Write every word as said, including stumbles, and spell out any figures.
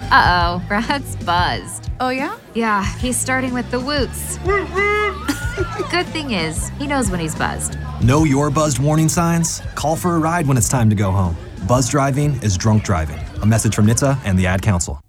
Uh-oh, Brad's buzzed. Oh, yeah? Yeah, he's starting with the woots. Good thing is, he knows when he's buzzed. Know your buzzed warning signs? Call for a ride when it's time to go home. Buzz driving is drunk driving. A message from N H T S A and the Ad Council.